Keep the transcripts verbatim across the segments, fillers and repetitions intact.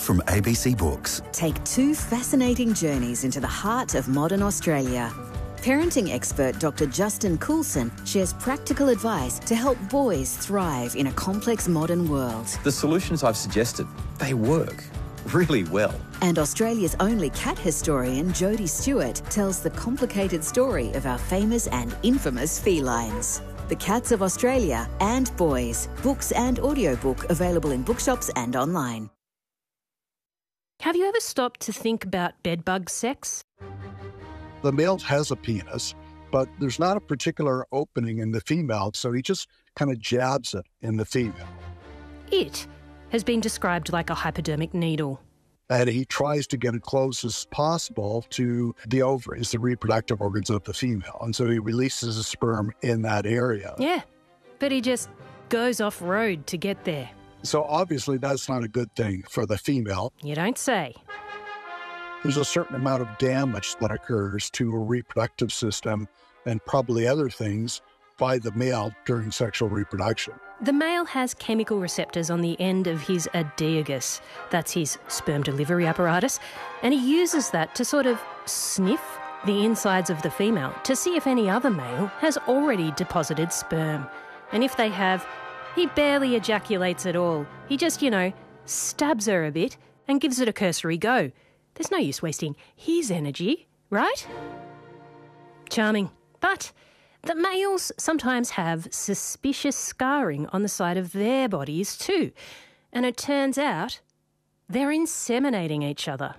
from A B C Books. Take two fascinating journeys into the heart of modern Australia. Parenting expert Doctor Justin Coulson shares practical advice to help boys thrive in a complex modern world. The solutions I've suggested, they work really well. And Australia's only cat historian, Jodie Stewart, tells the complicated story of our famous and infamous felines. The Cats of Australia and Boys. Books and audiobook available in bookshops and online. Have you ever stopped to think about bedbug sex? The male has a penis, but there's not a particular opening in the female, so he just kind of jabs it in the female. It has been described like a hypodermic needle. And he tries to get it close as possible to the ovaries, the reproductive organs of the female. And so he releases the sperm in that area. Yeah, but he just goes off-road to get there. So obviously that's not a good thing for the female. You don't say. There's a certain amount of damage that occurs to a reproductive system and probably other things by the male during sexual reproduction. The male has chemical receptors on the end of his adiagus, that's his sperm delivery apparatus, and he uses that to sort of sniff the insides of the female to see if any other male has already deposited sperm. And if they have, he barely ejaculates at all. He just, you know, stabs her a bit and gives it a cursory go. There's no use wasting his energy, right? Charming. But the males sometimes have suspicious scarring on the side of their bodies too. And it turns out they're inseminating each other.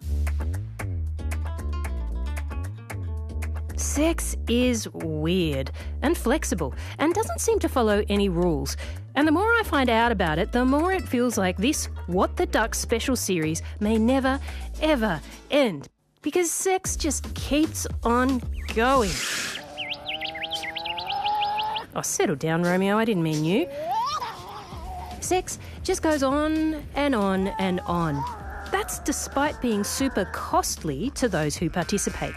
Sex is weird and flexible and doesn't seem to follow any rules. And the more I find out about it, the more it feels like this What the Duck special series may never, ever end. Because sex just keeps on going. Oh, settle down, Romeo. I didn't mean you. Sex just goes on and on and on. That's despite being super costly to those who participate.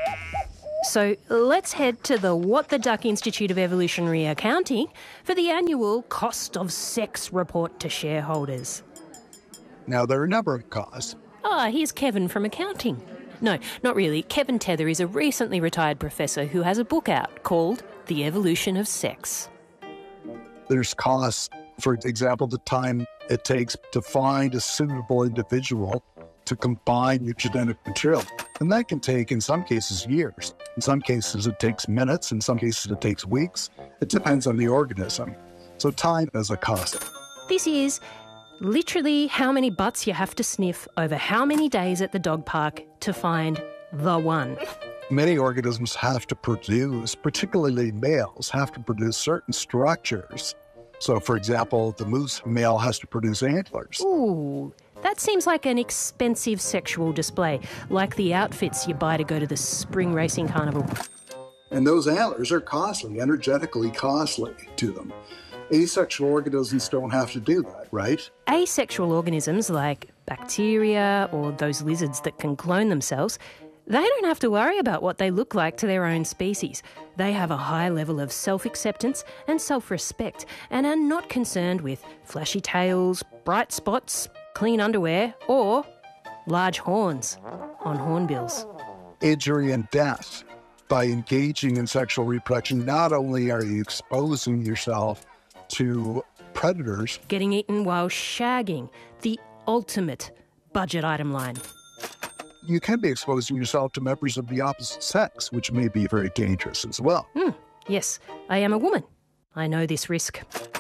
So let's head to the What the Duck Institute of Evolutionary Accounting for the annual Cost of Sex report to shareholders. Now, there are a number of costs. Ah, here's Kevin from accounting. No, not really. Kevin Tether is a recently retired professor who has a book out called The Evolution of Sex. There's costs, for example, the time it takes to find a suitable individual to combine your genetic material. And that can take, in some cases, years. In some cases, it takes minutes. In some cases, it takes weeks. It depends on the organism. So time is a cost. This is literally how many butts you have to sniff over how many days at the dog park to find the one. Many organisms have to produce, particularly males, have to produce certain structures. So, for example, the moose male has to produce antlers. Ooh, that seems like an expensive sexual display, like the outfits you buy to go to the spring racing carnival. And those antlers are costly, energetically costly to them. Asexual organisms don't have to do that, right? Asexual organisms like bacteria or those lizards that can clone themselves, they don't have to worry about what they look like to their own species. They have a high level of self-acceptance and self-respect and are not concerned with flashy tails, bright spots, clean underwear or large horns on hornbills. Injury and death. By engaging in sexual reproduction, not only are you exposing yourself to predators, getting eaten while shagging, the ultimate budget item line. You can be exposing yourself to members of the opposite sex, which may be very dangerous as well. Mm, yes, I am a woman. I know this risk.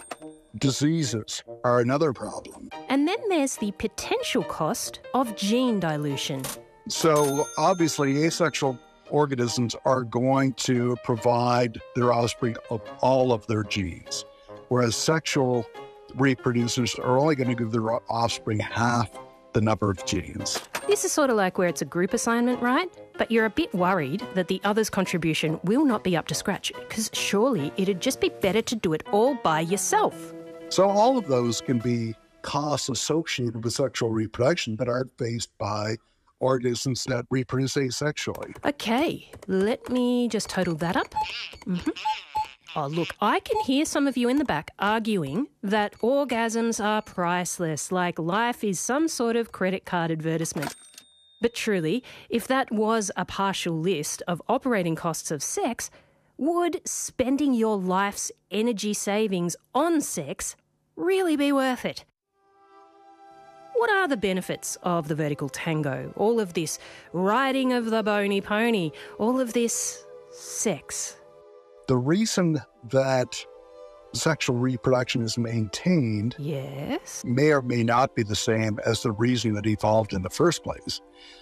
Diseases are another problem. And then there's the potential cost of gene dilution. So obviously asexual organisms are going to provide their offspring of all of their genes, whereas sexual reproducers are only going to give their offspring half the number of genes. This is sort of like where it's a group assignment, right? But you're a bit worried that the other's contribution will not be up to scratch, because surely it'd just be better to do it all by yourself. So all of those can be costs associated with sexual reproduction that aren't faced by organisms that reproduce asexually. Okay, let me just total that up. Mm-hmm. Oh, look, I can hear some of you in the back arguing that orgasms are priceless, like life is some sort of credit card advertisement. But truly, if that was a partial list of operating costs of sex, would spending your life's energy savings on sex really be worth it? What are the benefits of the vertical tango? All of this riding of the bony pony, all of this sex. The reason that sexual reproduction is maintained Yes. may or may not be the same as the reason that evolved in the first place.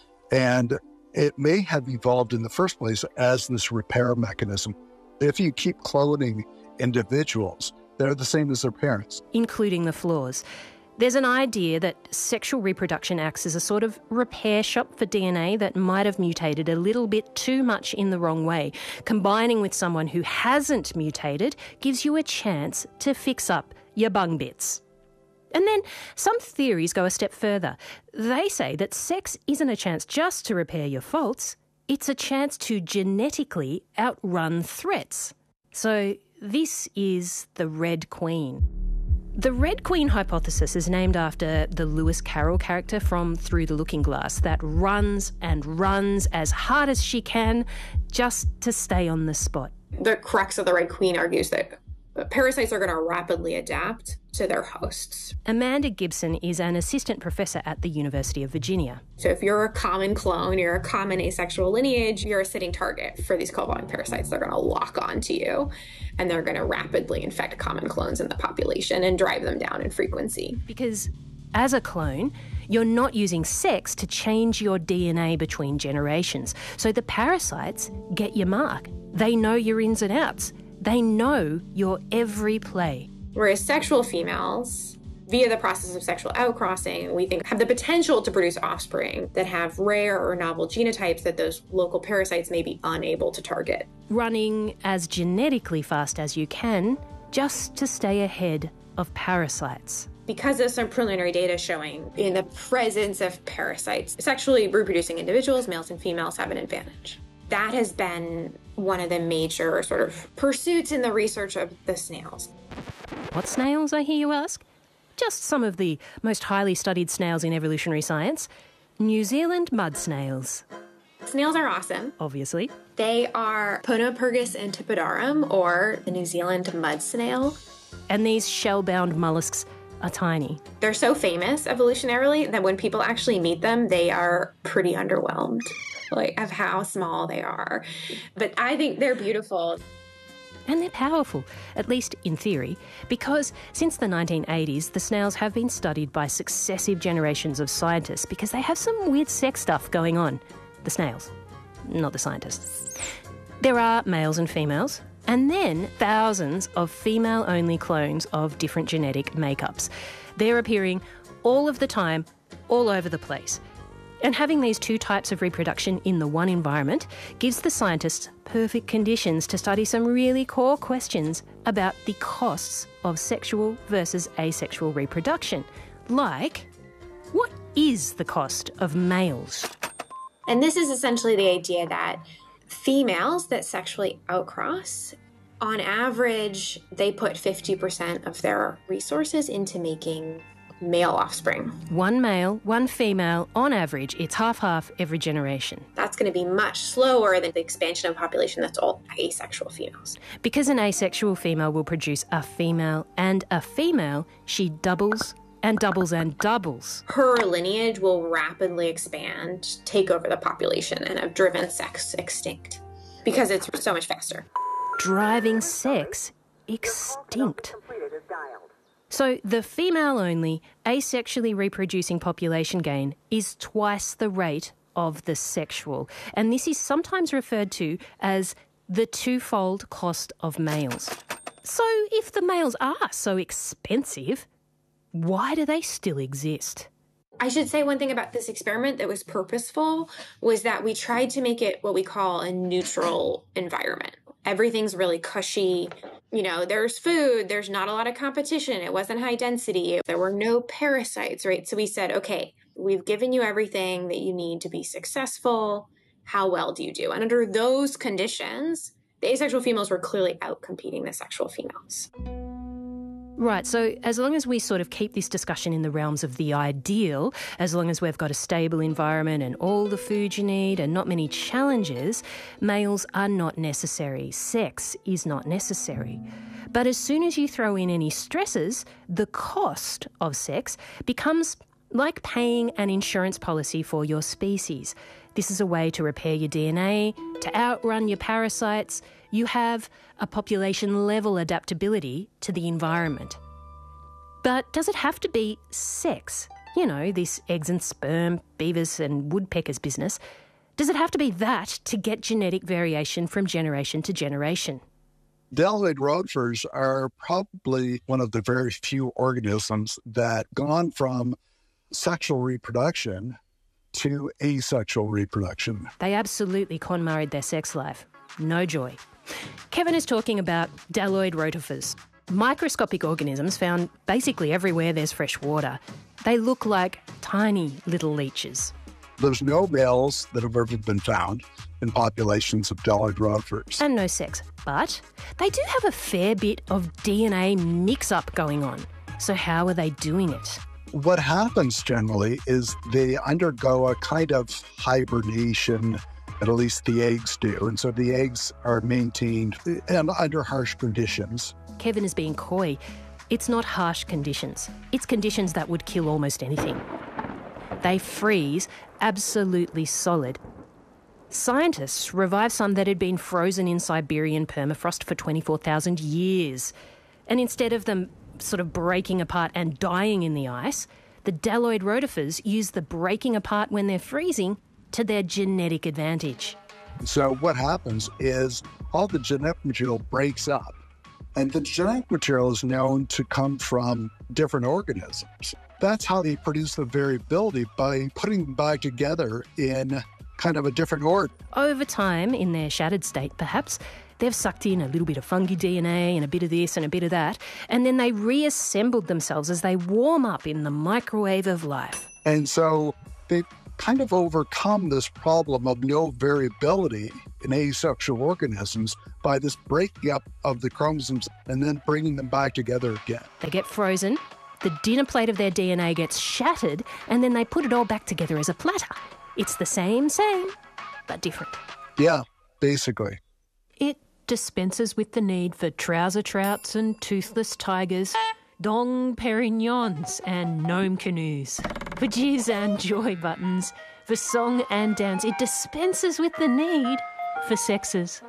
And it may have evolved in the first place as this repair mechanism. If you keep cloning individuals, they're the same as their parents. Including the flaws. There's an idea that sexual reproduction acts as a sort of repair shop for D N A that might have mutated a little bit too much in the wrong way. Combining with someone who hasn't mutated gives you a chance to fix up your bung bits. And then some theories go a step further. They say that sex isn't a chance just to repair your faults, it's a chance to genetically outrun threats. So this is the Red Queen. The Red Queen hypothesis is named after the Lewis Carroll character from Through the Looking Glass that runs and runs as hard as she can just to stay on the spot. The crux of the Red Queen argues that parasites are going to rapidly adapt to their hosts. Amanda Gibson is an assistant professor at the University of Virginia. So if you're a common clone, you're a common asexual lineage, you're a sitting target for these cobalt parasites. They're going to lock onto you, and they're going to rapidly infect common clones in the population and drive them down in frequency. Because as a clone, you're not using sex to change your D N A between generations. So the parasites get your mark. They know your ins and outs. They know your every play. Whereas sexual females, via the process of sexual outcrossing, we think have the potential to produce offspring that have rare or novel genotypes that those local parasites may be unable to target. Running as genetically fast as you can just to stay ahead of parasites. Because there's some preliminary data showing in the presence of parasites, sexually reproducing individuals, males and females, have an advantage. That has been one of the major sort of pursuits in the research of the snails. What snails, I hear you ask? Just some of the most highly studied snails in evolutionary science. New Zealand mud snails. Snails are awesome. Obviously. They are Ponopurgus antipodarum, or the New Zealand mud snail. And these shell-bound mollusks are tiny. They're so famous evolutionarily that when people actually meet them, they are pretty underwhelmed, like, of how small they are. But I think they're beautiful. And they're powerful, at least in theory, because since the nineteen eighties, the snails have been studied by successive generations of scientists because they have some weird sex stuff going on. The snails, not the scientists. There are males and females, and then thousands of female-only clones of different genetic makeups. They're appearing all of the time, all over the place. And having these two types of reproduction in the one environment gives the scientists perfect conditions to study some really core questions about the costs of sexual versus asexual reproduction. Like, what is the cost of males? And this is essentially the idea that females that sexually outcross, on average, they put fifty percent of their resources into making male offspring. One male, one female, on average, it's half-half every generation. That's going to be much slower than the expansion of population that's all asexual females. Because an asexual female will produce a female and a female, she doubles and doubles and doubles. Her lineage will rapidly expand, take over the population, and have driven sex extinct because it's so much faster. Driving sex extinct. So the female-only, asexually reproducing population gain is twice the rate of the sexual. And this is sometimes referred to as the twofold cost of males. So if the males are so expensive, why do they still exist? I should say one thing about this experiment that was purposeful was that we tried to make it what we call a neutral environment. Everything's really cushy. You know, there's food, there's not a lot of competition. It wasn't high density. There were no parasites, right? So we said, okay, we've given you everything that you need to be successful. How well do you do? And under those conditions, the asexual females were clearly outcompeting the sexual females. Right, so as long as we sort of keep this discussion in the realms of the ideal, as long as we've got a stable environment and all the food you need and not many challenges, males are not necessary. Sex is not necessary. But as soon as you throw in any stresses, the cost of sex becomes like paying an insurance policy for your species. This is a way to repair your D N A, to outrun your parasites. You have a population-level adaptability to the environment. But does it have to be sex? You know, this eggs and sperm, beavers and woodpeckers business. Does it have to be that to get genetic variation from generation to generation? Bdelloid rotifers are probably one of the very few organisms that gone from sexual reproduction to asexual reproduction. They absolutely KonMari'd their sex life. No joy. Kevin is talking about Bdelloid rotifers, microscopic organisms found basically everywhere there's fresh water. They look like tiny little leeches. There's no males that have ever been found in populations of Bdelloid rotifers. And no sex. But they do have a fair bit of D N A mix-up going on. So how are they doing it? What happens generally is they undergo a kind of hibernation, at least the eggs do. And so the eggs are maintained and under harsh conditions. Kevin is being coy. It's not harsh conditions. It's conditions that would kill almost anything. They freeze absolutely solid. Scientists revived some that had been frozen in Siberian permafrost for twenty-four thousand years. And instead of them sort of breaking apart and dying in the ice, the Bdelloid rotifers use the breaking apart when they're freezing to their genetic advantage. So what happens is all the genetic material breaks up, and the genetic material is known to come from different organisms. That's how they produce the variability, by putting them back together in kind of a different order. Over time, in their shattered state perhaps, they've sucked in a little bit of fungi D N A and a bit of this and a bit of that, and then they reassembled themselves as they warm up in the microwave of life. And so they kind of overcome this problem of no variability in asexual organisms by this breaking up of the chromosomes and then bringing them back together again. They get frozen, the dinner plate of their D N A gets shattered, and then they put it all back together as a platter. It's the same, same, but different. Yeah, basically. It dispenses with the need for trouser trouts and toothless tigers, dong perignons and gnome canoes, for jizz and joy buttons, for song and dance. It dispenses with the need for sexes.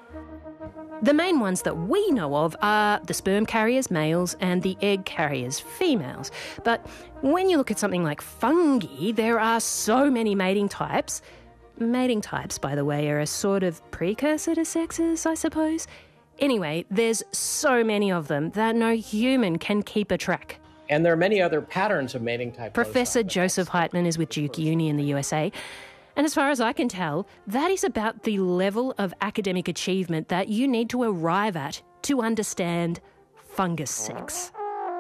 The main ones that we know of are the sperm carriers, males, and the egg carriers, females. But when you look at something like fungi, there are so many mating types. Mating types, by the way, are a sort of precursor to sexes, I suppose. Anyway, there's so many of them that no human can keep a track. And there are many other patterns of mating type. Professor Joseph Heitman is with Duke Uni in the U S A. And as far as I can tell, that is about the level of academic achievement that you need to arrive at to understand fungus sex.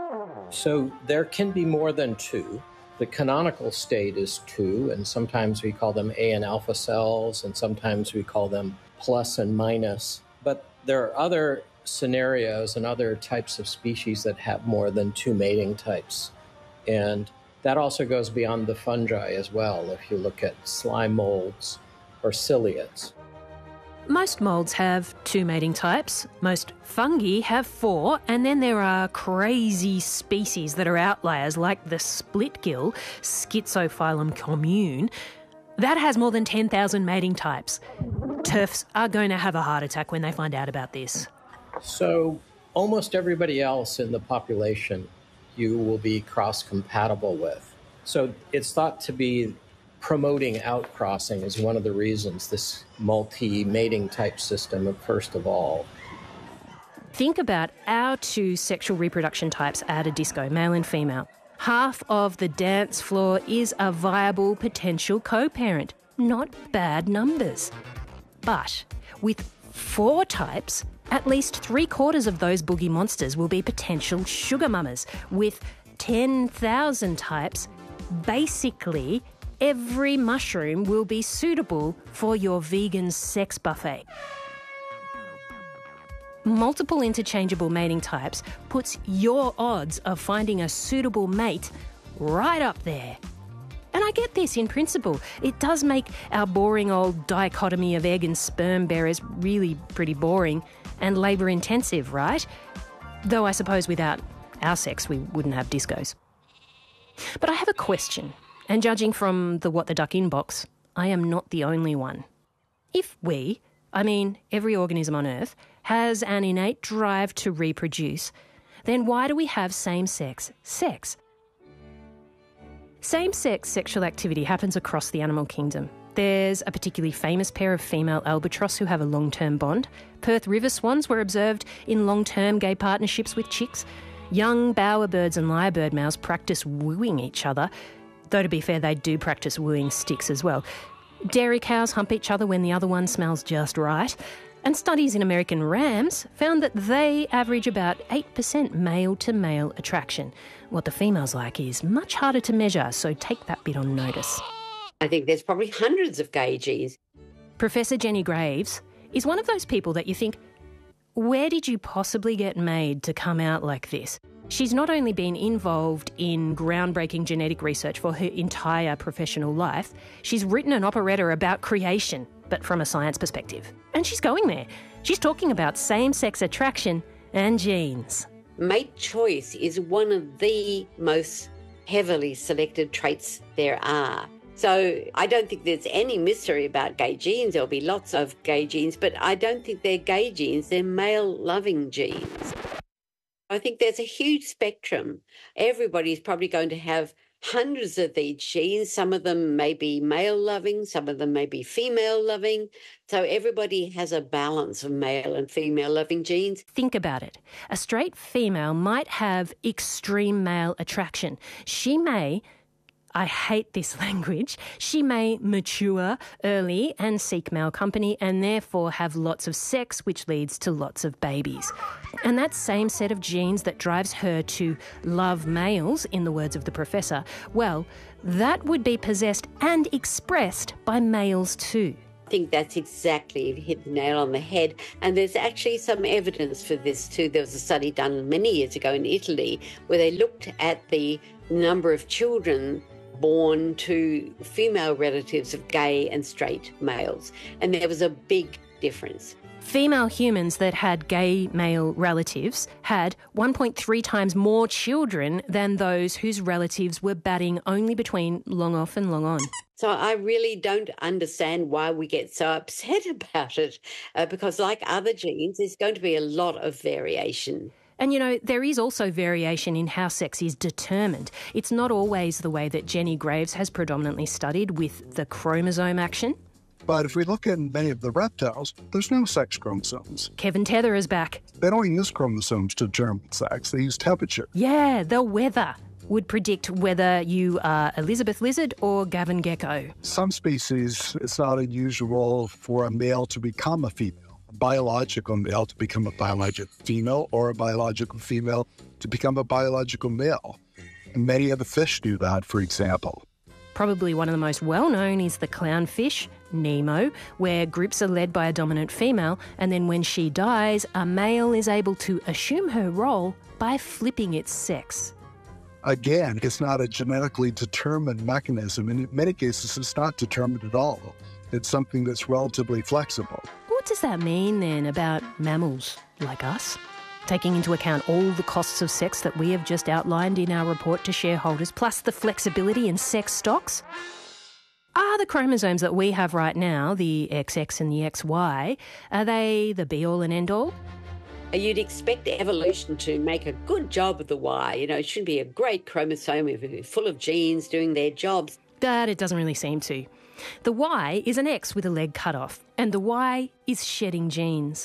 So there can be more than two. The canonical state is two, and sometimes we call them A and alpha cells, and sometimes we call them plus and minus. But there are other scenarios and other types of species that have more than two mating types. And that also goes beyond the fungi as well, if you look at slime molds or ciliates. Most molds have two mating types, most fungi have four, and then there are crazy species that are outliers like the splitgill, Schizophyllum commune. That has more than ten thousand mating types. Turfs are going to have a heart attack when they find out about this. So almost everybody else in the population you will be cross-compatible with. So it's thought to be promoting outcrossing is one of the reasons this multi-mating type system, first of all. Think about our two sexual reproduction types at a disco, male and female. Half of the dance floor is a viable potential co-parent. Not bad numbers. But with four types, at least three quarters of those boogie monsters will be potential sugar mamas. With ten thousand types, basically every mushroom will be suitable for your vegan sex buffet. multiple interchangeable mating types puts your odds of finding a suitable mate right up there. And I get this in principle. It does make our boring old dichotomy of egg and sperm bearers really pretty boring and labour intensive, right? Though I suppose without our sex we wouldn't have discos. But I have a question, and judging from the What the Duck inbox, I am not the only one. If we, I mean every organism on Earth, has an innate drive to reproduce, then why do we have same-sex sex? Same-sex sexual activity happens across the animal kingdom. There's a particularly famous pair of female albatross who have a long-term bond. Perth river swans were observed in long-term gay partnerships with chicks. Young bowerbirds and lyrebird males practice wooing each other, though to be fair, they do practice wooing sticks as well. Dairy cows hump each other when the other one smells just right. And studies in American rams found that they average about eight percent male-to-male attraction. What the females like is much harder to measure, so take that bit on notice. I think there's probably hundreds of gay genes. Professor Jenny Graves is one of those people that you think, where did you possibly get made to come out like this? She's not only been involved in groundbreaking genetic research for her entire professional life, she's written an operetta about creation, but from a science perspective. And she's going there. She's talking about same-sex attraction and genes. Mate choice is one of the most heavily selected traits there are. So I don't think there's any mystery about gay genes. There'll be lots of gay genes, but I don't think they're gay genes. They're male-loving genes. I think there's a huge spectrum. Everybody's probably going to have hundreds of these genes. Some of them may be male-loving, some of them may be female-loving. So everybody has a balance of male and female-loving genes. Think about it. A straight female might have extreme male attraction. She may... I hate this language. She may mature early and seek male company and therefore have lots of sex, which leads to lots of babies. And that same set of genes that drives her to love males, in the words of the professor, well, that would be possessed and expressed by males too. I think that's exactly, you've hit the nail on the head. And there's actually some evidence for this too. There was a study done many years ago in Italy where they looked at the number of children born to female relatives of gay and straight males. And there was a big difference. Female humans that had gay male relatives had one point three times more children than those whose relatives were batting only between long off and long on. So I really don't understand why we get so upset about it, uh, because like other genes, there's going to be a lot of variation. And, you know, there is also variation in how sex is determined. It's not always the way that Jenny Graves has predominantly studied with the chromosome action. But if we look at many of the reptiles, there's no sex chromosomes. Kevin Tether is back. They don't use chromosomes to determine sex. They use temperature. Yeah, the weather would predict whether you are Elizabeth Lizard or Gavin Gecko. Some species, it's not unusual for a male to become a female. Biological male to become a biological female, or a biological female to become a biological male. And many of the fish do that, for example. Probably one of the most well-known is the clownfish, Nemo, where groups are led by a dominant female, and then when she dies, a male is able to assume her role by flipping its sex. Again, it's not a genetically determined mechanism, and in many cases it's not determined at all. It's something that's relatively flexible. What does that mean then about mammals like us? Taking into account all the costs of sex that we have just outlined in our report to shareholders, plus the flexibility in sex stocks? Are the chromosomes that we have right now, the X X and the X Y, are they the be-all and end-all? You'd expect evolution to make a good job of the Y. You know, it should be a great chromosome full of genes doing their jobs. But it doesn't really seem to. The Y is an X with a leg cut off, and the Y is shedding genes.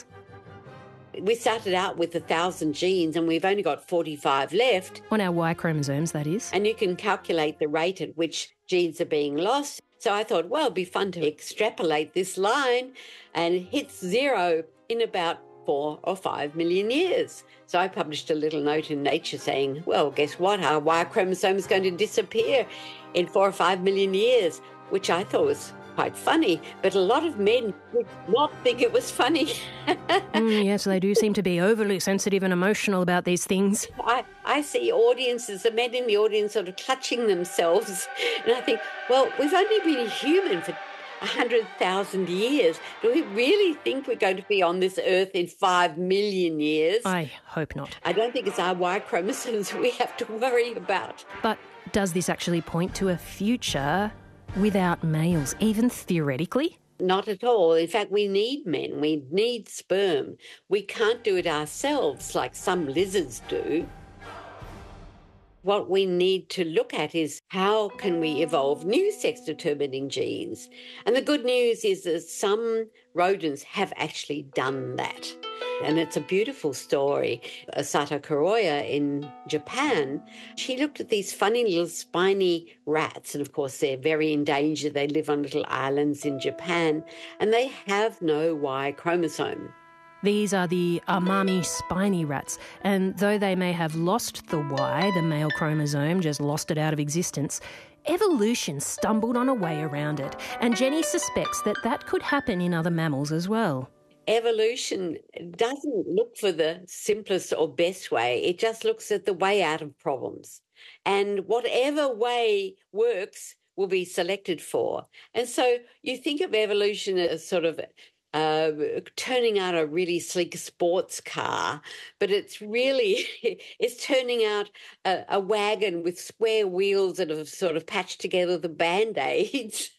We started out with a thousand genes and we've only got forty-five left. On our Y chromosomes, that is. And you can calculate the rate at which genes are being lost. So I thought, well, it'd be fun to extrapolate this line, and it hits zero in about four or five million years. So I published a little note in Nature saying, well, guess what? Our Y chromosome is going to disappear in four or five million years, which I thought was quite funny, but a lot of men did not think it was funny. mm, yes, they do seem to be overly sensitive and emotional about these things. I, I see audiences, the men in the audience sort of clutching themselves, and I think, well, we've only been human for one hundred thousand years. Do we really think we're going to be on this earth in five million years? I hope not. I don't think it's our Y chromosomes we have to worry about. But does this actually point to a future without males, even theoretically? Not at all. In fact, we need men. We need sperm. We can't do it ourselves like some lizards do. What we need to look at is how can we evolve new sex-determining genes? And the good news is that some rodents have actually done that. And it's a beautiful story. Sato Kuroya in Japan, she looked at these funny little spiny rats. And, of course, they're very endangered. They live on little islands in Japan, and they have no Y chromosome. These are the Amami spiny rats, and though they may have lost the Y, the male chromosome, just lost it out of existence, evolution stumbled on a way around it, and Jenny suspects that that could happen in other mammals as well. Evolution doesn't look for the simplest or best way. It just looks at the way out of problems. And whatever way works will be selected for. And so you think of evolution as sort of uh, turning out a really sleek sports car, but it's really, it's turning out a, a wagon with square wheels that have sort of patched together the Band-Aids.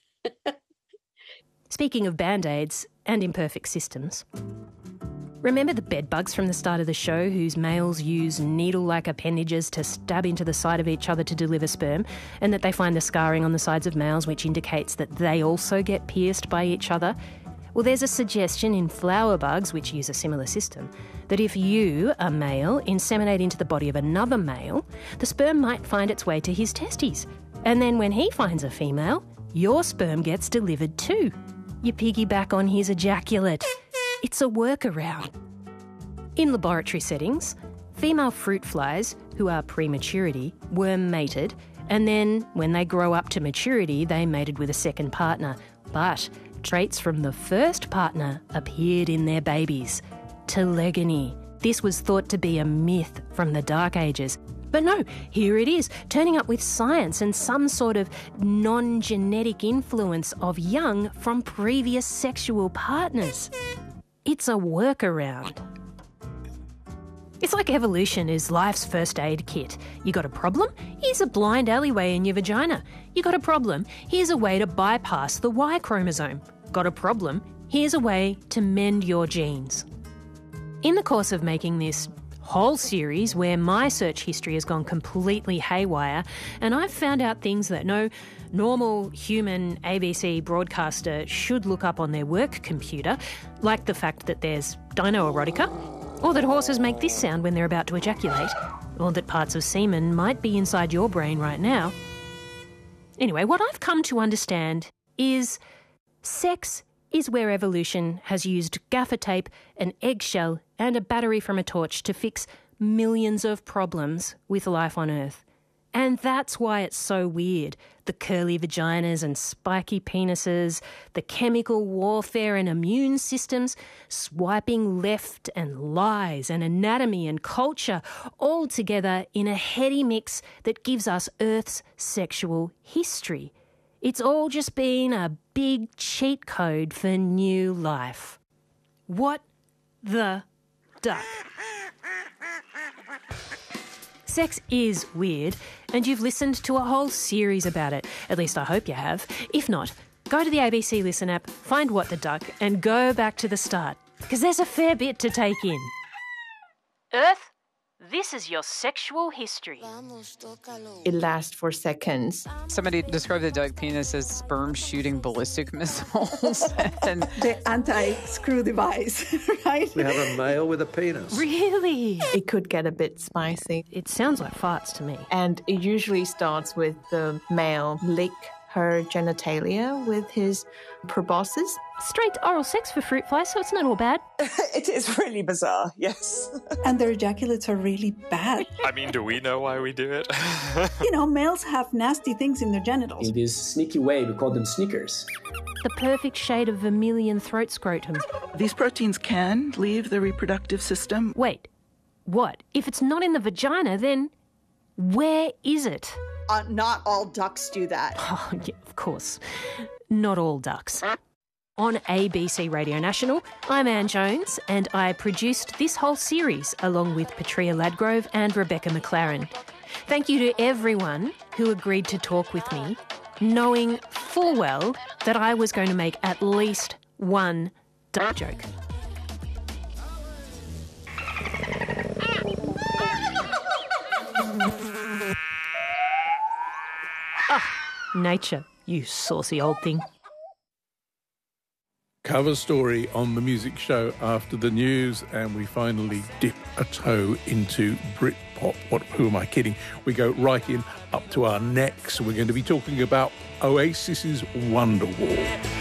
Speaking of Band-Aids and imperfect systems, remember the bedbugs from the start of the show whose males use needle-like appendages to stab into the side of each other to deliver sperm, and that they find the scarring on the sides of males which indicates that they also get pierced by each other? Well, there's a suggestion in flower bugs, which use a similar system, that if you, a male, inseminate into the body of another male, the sperm might find its way to his testes. And then when he finds a female, your sperm gets delivered too. You piggyback on his ejaculate. It's a workaround. In laboratory settings, female fruit flies, who are prematurity, were mated, and then when they grow up to maturity, they mated with a second partner. But traits from the first partner appeared in their babies. Telegony. This was thought to be a myth from the Dark Ages. But no, here it is, turning up with science and some sort of non-genetic influence of young from previous sexual partners. It's a workaround. It's like evolution is life's first aid kit. You got a problem? Here's a blind alleyway in your vagina. You got a problem? Here's a way to bypass the Y chromosome. Got a problem? Here's a way to mend your genes. In the course of making this whole series where my search history has gone completely haywire, and I've found out things that no normal human A B C broadcaster should look up on their work computer, like the fact that there's dino-erotica, or that horses make this sound when they're about to ejaculate, or that parts of semen might be inside your brain right now. Anyway, what I've come to understand is sex is where evolution has used gaffer tape, an eggshell, and a battery from a torch to fix millions of problems with life on Earth. And that's why it's so weird. The curly vaginas and spiky penises, the chemical warfare and immune systems, swiping left and lies and anatomy and culture, all together in a heady mix that gives us Earth's sexual history. It's all just been a big cheat code for new life. What the duck? Sex is weird, and you've listened to a whole series about it. At least I hope you have. If not, go to the A B C Listen app, find What the Duck, and go back to the start, because there's a fair bit to take in. Earth, this is your sexual history. It lasts for seconds. Somebody described the duck penis as sperm shooting ballistic missiles. and The anti-screw device, right? We have a male with a penis. Really? It could get a bit spicy. It sounds like farts to me. And it usually starts with the male lick her genitalia with his proboscis. Straight oral sex for fruit flies, so it's not all bad. It is really bizarre, yes. And their ejaculates are really bad. I mean, do we know why we do it? You know, males have nasty things in their genitals. In this sneaky way, we call them sneakers. the perfect shade of vermilion throat scrotum. These proteins can leave the reproductive system. Wait, what? If it's not in the vagina, then where is it? Uh, not all ducks do that. Oh, yeah, of course. Not all ducks. On A B C Radio National, I'm Anne Jones, and I produced this whole series along with Patria Ladgrove and Rebecca McLaren. Thank you to everyone who agreed to talk with me, knowing full well that I was going to make at least one duck joke. Ah, nature, you saucy old thing. Cover story on the music show after the news, and we finally dip a toe into Britpop. What? Who am I kidding? We go right in up to our necks. We're going to be talking about Oasis's Wonderwall.